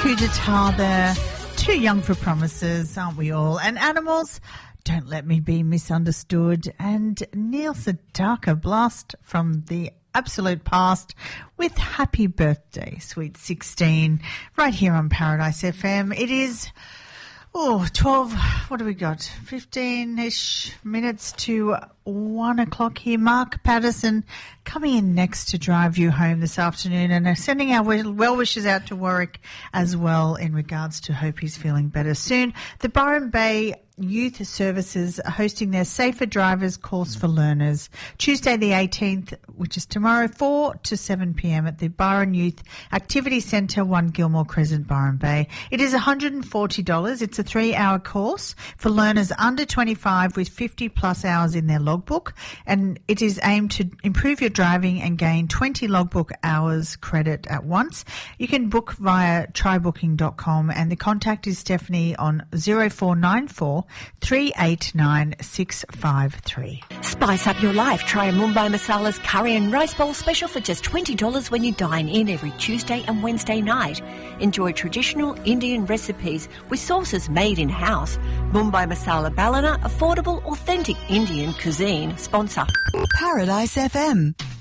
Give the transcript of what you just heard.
guitar there. Too young for promises, aren't we all? And Animals, Don't Let Me Be Misunderstood. And Neil Sedaka, Blast from the Absolute Past with Happy Birthday, Sweet 16, right here on Paradise FM. It is 12, what do we got? 15-ish minutes to 1 o'clock here. Mark Patterson coming in next to drive you home this afternoon, and sending our well wishes out to Warwick as well in regards to hope he's feeling better soon. The Byron Bay Youth Services are hosting their Safer Drivers course for learners Tuesday the 18th, which is tomorrow, 4 to 7 p.m. at the Byron Youth Activity Centre, 1 Gilmore Crescent, Byron Bay. It is $140. It's a 3-hour course for learners under 25 with 50 plus hours in their logbook, and it is aimed to improve your driving and gain 20 logbook hours credit at once. You can book via trybooking.com, and the contact is Stephanie on 0494 389 653. Spice up your life. Try a Mumbai Masala's curry and rice bowl special for just $20 when you dine in every Tuesday and Wednesday night. Enjoy traditional Indian recipes with sauces made in-house. Mumbai Masala Ballina, affordable, authentic Indian cuisine sponsor. Paradise FM.